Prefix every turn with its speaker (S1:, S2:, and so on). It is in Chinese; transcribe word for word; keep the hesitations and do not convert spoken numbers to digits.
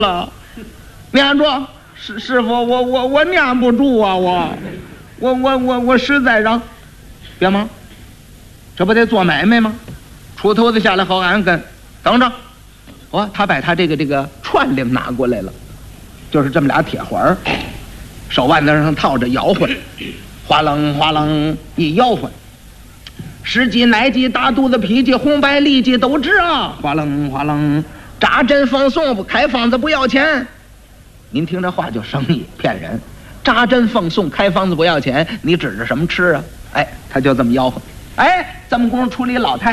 S1: 了，念住，师师傅，我我我念不住啊，我我我我我实在让，别忙，这不得做买卖吗？出头子下来好安根，等着，哦，他把他这个这个串铃拿过来了，就是这么俩铁环，手腕子上套着摇晃，哗楞哗楞一摇晃，十级奶级大肚子脾气红白痢疾都治啊，哗楞哗楞。扎针放送不开方子不要钱，您听这话就生意骗人。扎针放送开方子不要钱，你指着什么吃啊？哎，他就这么吆喝。哎，这么功夫处理老太